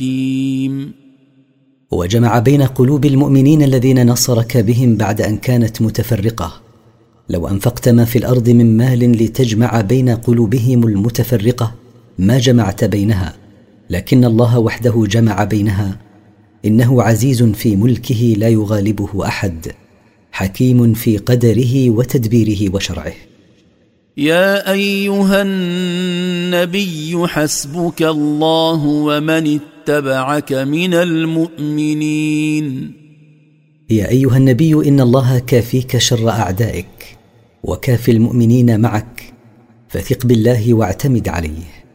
وجمع بين قلوب المؤمنين الذين نصرك بهم بعد أن كانت متفرقة. لو أنفقت ما في الأرض من مال لتجمع بين قلوبهم المتفرقة ما جمعت بينها، لكن الله وحده جمع بينها. إنه عزيز في ملكه لا يغالبه أحد، حكيم في قدره وتدبيره وشرعه. يا أيها النبي حسبك الله ومن اتبعك من المؤمنين. يا أيها النبي إن الله كافيك شر أعدائك وكافي المؤمنين معك، فثق بالله واعتمد عليه.